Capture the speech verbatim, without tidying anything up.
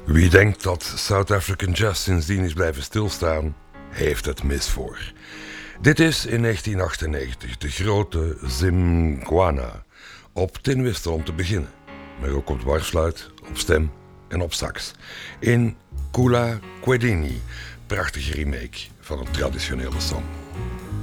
Wie denkt dat South African Jazz sindsdien is blijven stilstaan, heeft het mis voor. Dit is in negentien achtennegentig de grote Zimgwana. Op tinwhistle om te beginnen, maar ook op dwarsfluit, op stem en op sax. In Kula Kwedini, prachtige remake van een traditionele song.